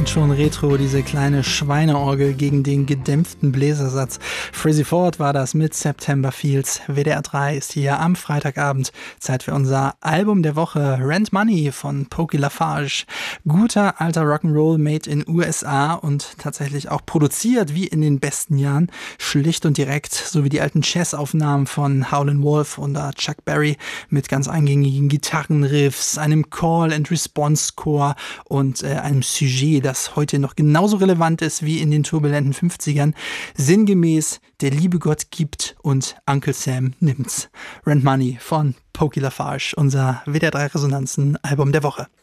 klingt schon retro, diese kleine Schweineorgel gegen den gedämpften Bläsersatz. Frizzy Ford war das mit September Fields. WDR 3 ist hier am Freitagabend. Zeit für unser Album der Woche, Rent Money von Pokey LaFarge. Guter alter Rock'n'Roll made in USA und tatsächlich auch produziert wie in den besten Jahren. Schlicht und direkt, so wie die alten Chess-Aufnahmen von Howlin' Wolf oder Chuck Berry mit ganz eingängigen Gitarrenriffs, einem Call-and-Response-Chor und einem Sujet, das heute noch genauso relevant ist wie in den turbulenten 50ern. Sinngemäß, der liebe Gott gibt und Uncle Sam nimmt's. Rent Money von Pokey LaFarge, unser WDR 3 Resonanzen Album der Woche.